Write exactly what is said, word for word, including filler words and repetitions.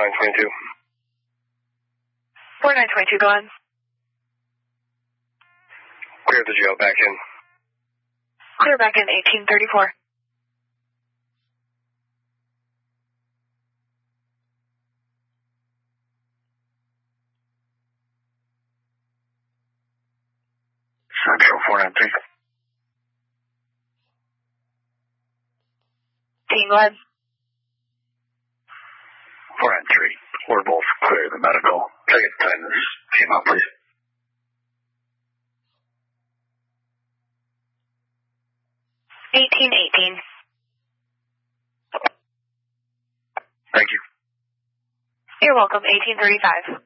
nine twenty-two. four nine twenty-two, go on. Clear the jail, back in. Clear back in eighteen thirty-four. Central four nine three. Team, go ahead. four nine three. We're both clear the medical. Try to get the time this came out, please. eighteen eighteen. Thank you. You're welcome, eighteen thirty-five.